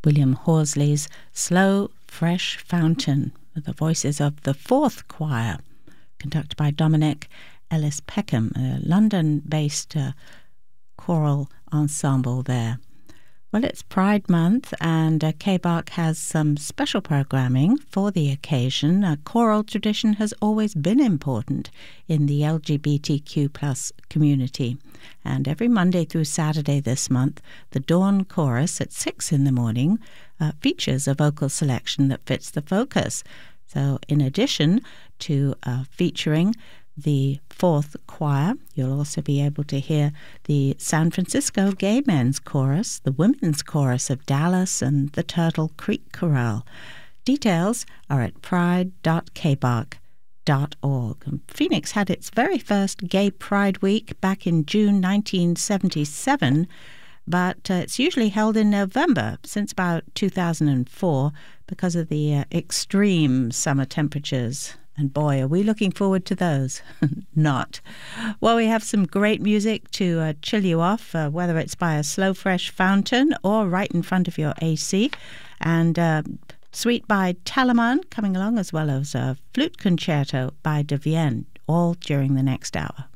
William Horsley's Slow, Fresh Fountain, with the voices of the Fourth Choir, conducted by Dominic Ellis Peckham, a London-based choral ensemble there. Well, it's Pride Month, and KBARC has some special programming for the occasion. Choral tradition has always been important in the LGBTQ plus community. And every Monday through Saturday this month, the Dawn Chorus at 6 in the morning features a vocal selection that fits the focus. So in addition to featuring the Fourth Choir, you'll also be able to hear the San Francisco Gay Men's Chorus, the Women's Chorus of Dallas, and the Turtle Creek Chorale. Details are at pride.kbark.org. Phoenix had its very first Gay Pride Week back in June 1977, but it's usually held in November since about 2004 because of the extreme summer temperatures. And boy, are we looking forward to those. Not. Well, we have some great music to chill you off, whether it's by a slow, fresh fountain or right in front of your AC. And Suite by Telemann coming along, as well as a flute concerto by De Vienne, all during the next hour.